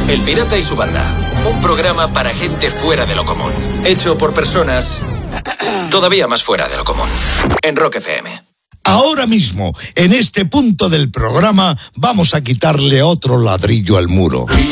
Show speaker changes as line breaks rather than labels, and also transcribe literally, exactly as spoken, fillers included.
El Pirata y su banda. Un programa para gente fuera de lo común. Hecho por personas todavía más fuera de lo común. En Rock F M.
Ahora mismo, en este punto del programa, vamos a quitarle otro ladrillo al muro.